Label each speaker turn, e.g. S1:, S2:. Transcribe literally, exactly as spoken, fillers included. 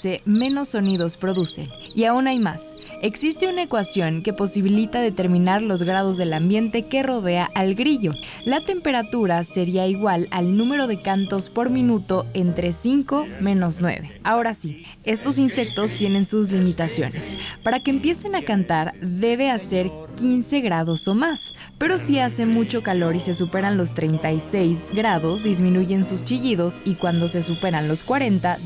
S1: hace, menos sonidos producen. Y aún hay más. Existe una ecuación que posibilita determinar los grados del ambiente que rodea al grillo. La temperatura sería igual al número de cantos por minuto entre cinco menos nueve. Ahora sí, estos insectos tienen sus limitaciones. Para que empiecen a cantar, debe hacer quince grados o más, pero si hace mucho calor y se superan los treinta y seis grados, disminuyen sus chillidos y cuando se superan los cuarenta,